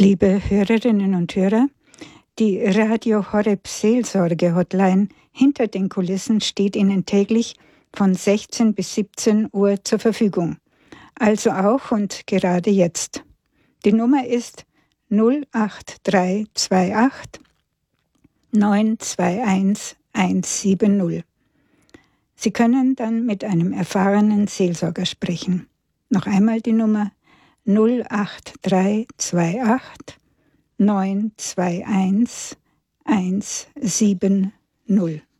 Liebe Hörerinnen und Hörer, die Radio Horeb Seelsorge Hotline hinter den Kulissen steht Ihnen täglich von 16 bis 17 Uhr zur Verfügung. Also auch und gerade jetzt. Die Nummer ist 08328 921 170. Sie können dann mit einem erfahrenen Seelsorger sprechen. Noch einmal die Nummer 08328 921 170.